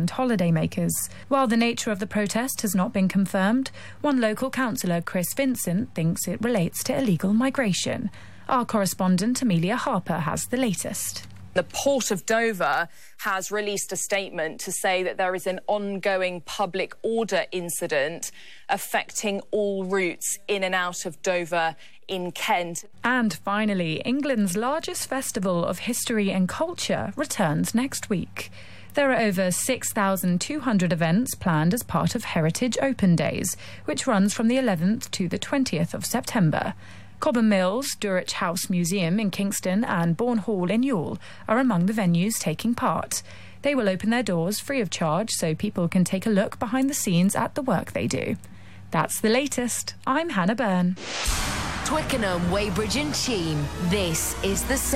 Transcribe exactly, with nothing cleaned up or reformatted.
and holidaymakers. While the nature of the protest has not been confirmed, one local councillor, Chris Vincent, thinks it relates to illegal migration. Our correspondent, Amelia Harper, has the latest. The Port of Dover has released a statement to say that there is an ongoing public order incident affecting all routes in and out of Dover in Kent. And finally, England's largest festival of history and culture returns next week. There are over six thousand two hundred events planned as part of Heritage Open Days, which runs from the eleventh to the twentieth of September. Cobham Mills, Dulwich House Museum in Kingston and Bourne Hall in Ewell are among the venues taking part. They will open their doors free of charge so people can take a look behind the scenes at the work they do. That's the latest. I'm Hannah Byrne. Twickenham, Weybridge and Cheam. This is the